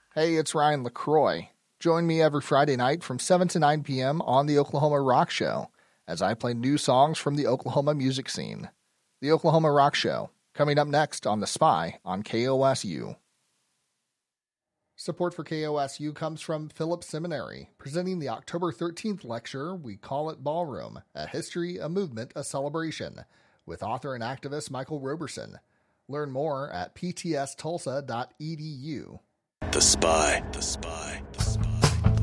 Hey, it's Ryan LaCroix. Join me every Friday night from 7 to 9 p.m. on the Oklahoma Rock Show as I play new songs from the Oklahoma music scene. The Oklahoma Rock Show, coming up next on The Spy on KOSU. Support for KOSU comes from Phillips Seminary, presenting the October 13th lecture, We Call It Ballroom, A History, a Movement, a Celebration, with author and activist Michael Roberson. Learn more at ptstulsa.edu. The Spy.